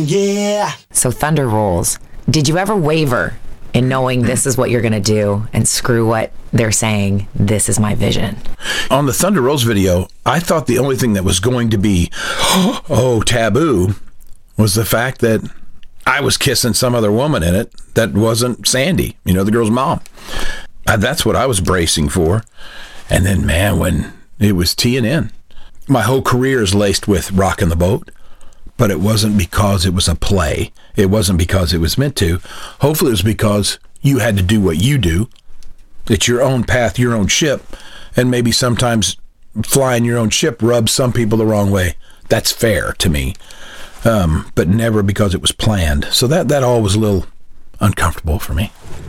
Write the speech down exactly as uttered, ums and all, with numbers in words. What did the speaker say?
yeah. So thunder rolls. Did you ever waver in knowing this is what you're going to do and screw what they're saying, this is my vision? On the Thunder Rolls video, I thought the only thing that was going to be, oh, taboo, was the fact that I was kissing some other woman in it that wasn't Sandy, you know, the girl's mom. Uh, that's what I was bracing for. And then, man, when it was T N N, my whole career is laced with rocking the boat. But it wasn't because it was a play. It wasn't because it was meant to. Hopefully it was because you had to do what you do. It's your own path, your own ship. And maybe sometimes flying your own ship rubs some people the wrong way. That's fair to me. Um, but never because it was planned. So that, that all was a little uncomfortable for me.